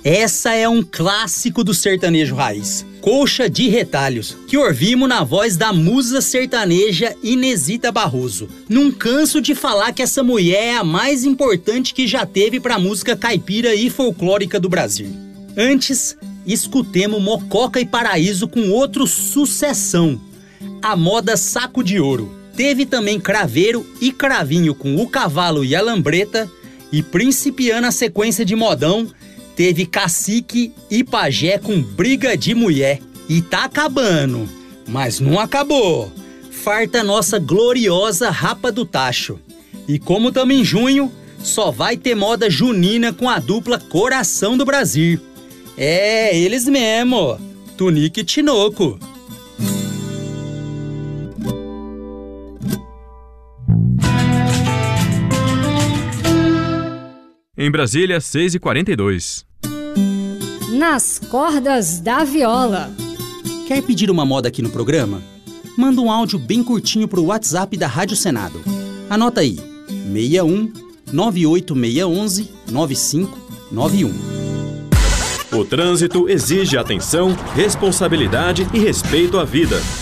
Essa é um clássico do sertanejo raiz, Coxa de Retalhos, que ouvimos na voz da musa sertaneja Inesita Barroso. Não canso de falar que essa mulher é a mais importante que já teve para a música caipira e folclórica do Brasil. Antes, escutemos Mococa e Paraíso com outro sucessão, a moda Saco de Ouro. Teve também Craveiro e Cravinho com O Cavalo e a Lambreta, e principiando a sequência de modão, teve Cacique e Pajé com Briga de Mulher. E tá acabando, mas não acabou. Farta nossa gloriosa Rapa do Tacho. E como tamo em junho, só vai ter moda junina com a dupla Coração do Brasil. É, eles mesmo, Tunique e Tinoco. Em Brasília, 6h42. Nas cordas da viola. Quer pedir uma moda aqui no programa? Manda um áudio bem curtinho pro WhatsApp da Rádio Senado. Anota aí, 61 98611 9591. O trânsito exige atenção, responsabilidade e respeito à vida.